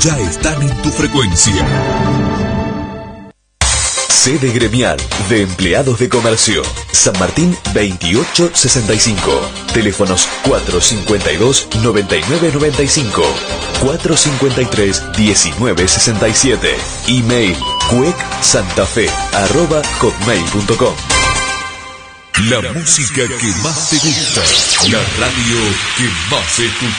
ya están en tu frecuencia. Sede gremial de empleados de comercio. San Martín 2865. Teléfonos 452-9995. 453-1967. Email cuecsantafe@hotmail.com. La música que más te gusta. La radio que más escuchas.